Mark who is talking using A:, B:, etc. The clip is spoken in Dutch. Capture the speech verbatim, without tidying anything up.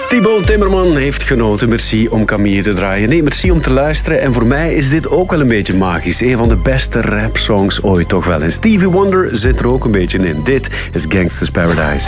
A: Thibaut Timmerman heeft genoten. Merci om Camille te draaien. Nee, merci om te luisteren. En voor mij is dit ook wel een beetje magisch. Een van de beste rapsongs ooit toch wel. En Stevie Wonder zit er ook een beetje in. Dit is Gangsta's Paradise.